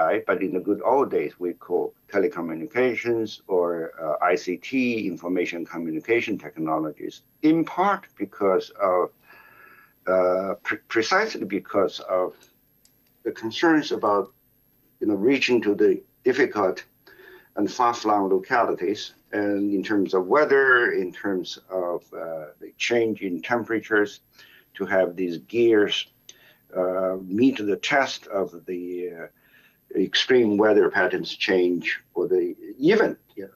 AI, but in the good old days, we call telecommunications or ICT, information communication technologies, in part because of, precisely because of the concerns about reaching to the difficult and far-flung localities, and in terms of weather, in terms of the change in temperatures, to have these gears meet the test of the extreme weather patterns change, or even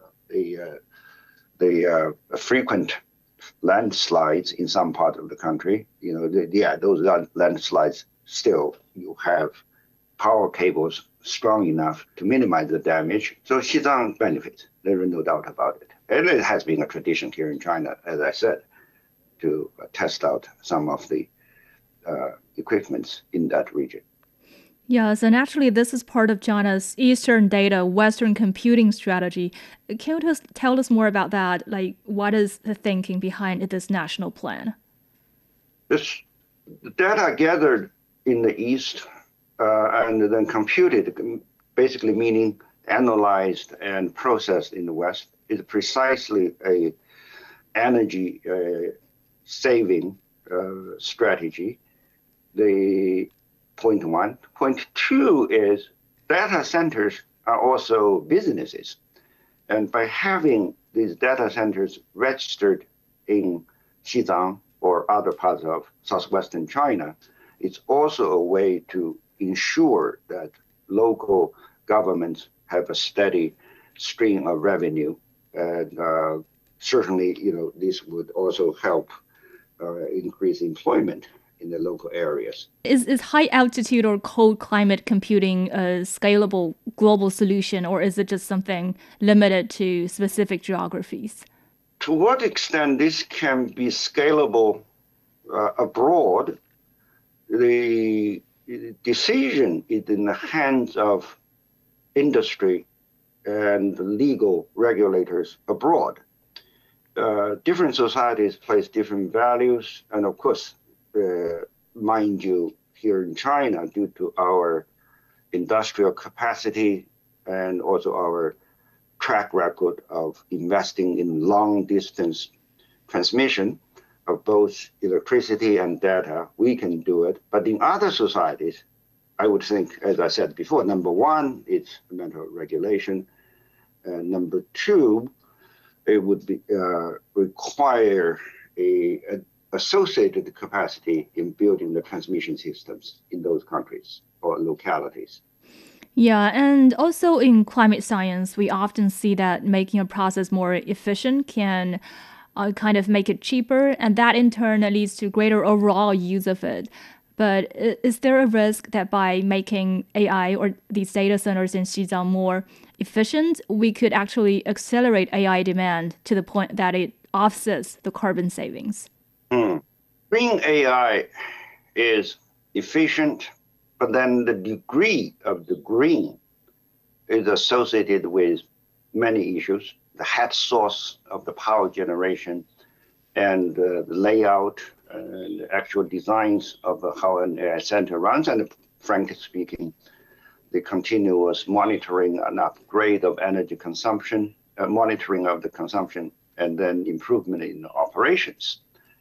the frequent landslides in some part of the country. Those landslides still you have power cables strong enough to minimize the damage. So Xizang benefits. There is no doubt about it. And it has been a tradition here in China, as I said, to test out some of the equipments in that region. Yes, and actually this is part of China's Eastern data, Western computing strategy. Can you tell us more about that? Like, what is the thinking behind this national plan? This data gathered in the East and then computed, basically meaning analyzed and processed in the West, is precisely a energy saving strategy. The point one. Point two is data centers are also businesses. And by having these data centers registered in Xizang or other parts of southwestern China, it's also a way to ensure that local governments have a steady stream of revenue. And certainly, this would also help increase employment in the local areas. Is high altitude or cold climate computing a scalable global solution, or is it just something limited to specific geographies? To what extent this can be scalable abroad, the decision is in the hands of industry and legal regulators abroad. Different societies place different values, and of course, mind you, here in China, due to our industrial capacity and also our track record of investing in long-distance transmission of both electricity and data, we can do it. But in other societies, I would think, as I said before, number one, it's a matter of regulation. And number two, it would be require a associated capacity in building the transmission systems in those countries or localities. Yeah, and also in climate science, we often see that making a process more efficient can kind of make it cheaper, and that in turn leads to greater overall use of it. But is there a risk that by making AI or these data centers in Xizang more efficient, we could actually accelerate AI demand to the point that it offsets the carbon savings? Green AI is efficient, but then the degree of the green is associated with many issues. The head source of the power generation and the layout and the actual designs of how an AI center runs, and frankly speaking, the continuous monitoring and upgrade of energy consumption, monitoring of the consumption, and then improvement in the operations.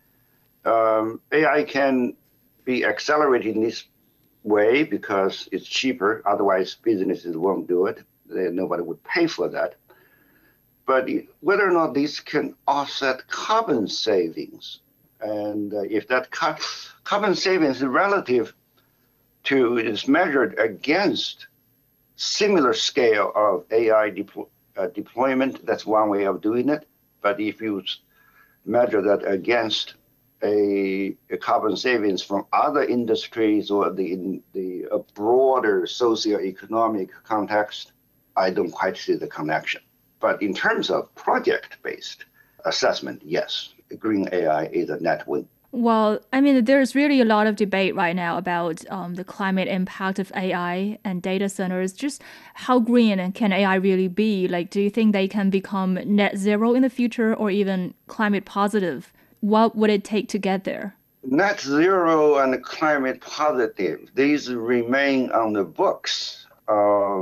AI can be accelerated in this way because it's cheaper. Otherwise, businesses won't do it. Nobody would pay for that. But whether or not this can offset carbon savings, and if that carbon savings is relative to, is measured against similar scale of AI deployment, that's one way of doing it. But if you measure that against a carbon savings from other industries or a broader socioeconomic context, I don't quite see the connection. But in terms of project-based assessment, yes, green AI is a net win. Well, I mean, there's really a lot of debate right now about the climate impact of AI and data centers. Just how green can AI really be? Like, do you think they can become net zero in the future or even climate positive? What would it take to get there? Net zero and climate positive, these remain on the books